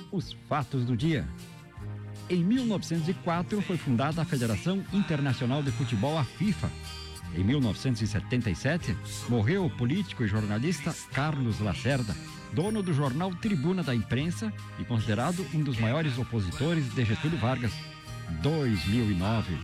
os fatos do dia. Em 1904 foi fundada a Federação Internacional de Futebol, a FIFA. Em 1977, morreu o político e jornalista Carlos Lacerda, dono do jornal Tribuna da Imprensa e considerado um dos maiores opositores de Getúlio Vargas. 2009.